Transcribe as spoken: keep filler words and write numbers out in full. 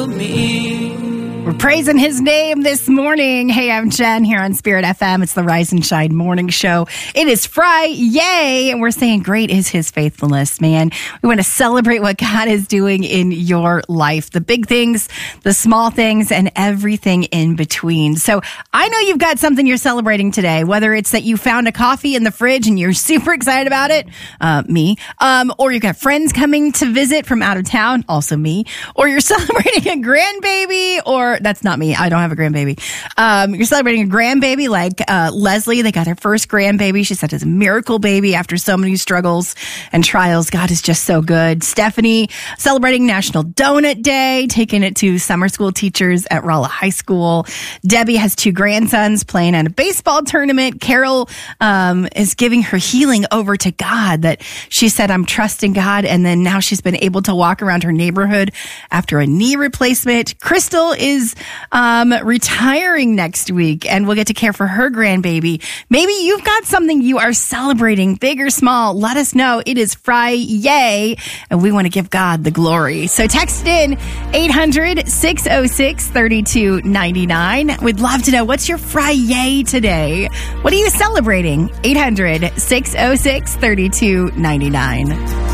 me. We're praising his name this morning. Hey, I'm Jen here on Spirit F M. It's the Rise and Shine Morning Show. It is Friday, and we're saying great is his faithfulness, man. We want to celebrate what God is doing in your life. The big things, the small things, and everything in between. So I know you've got something you're celebrating today, whether it's that you found a coffee in the fridge and you're super excited about it, uh, me, um, or you've got friends coming to visit from out of town, also me, or you're celebrating a grandbaby, or that's not me. I don't have a grandbaby. Um, you're celebrating a grandbaby like uh, Leslie. They got their first grandbaby. She said it's a miracle baby after so many struggles and trials. God is just so good. Stephanie celebrating National Donut Day, taking it to summer school teachers at Rolla High School. Debbie has two grandsons playing at a baseball tournament. Carol um, is giving her healing over to God, that she said, I'm trusting God. And then now she's been able to walk around her neighborhood after a knee replacement. Crystal is um, retiring next week, and we'll get to care for her grandbaby. Maybe you've got something you are celebrating, big or small. Let us know. It is Friday, and we want to give God the glory. So text in eight hundred, six oh six, three two nine nine. We'd love to know, what's your Friday today? What are you celebrating? eight hundred, six oh six, three two nine nine.